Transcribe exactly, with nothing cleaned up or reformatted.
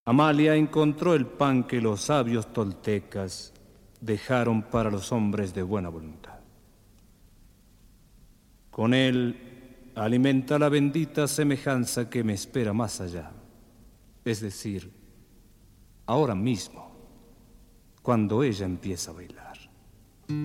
Amalia encontró el pan que los sabios toltecas dejaron para los hombres de buena voluntad. Con él alimenta la bendita semejanza que me espera más allá, es decir, ahora mismo, cuando ella empieza a bailar.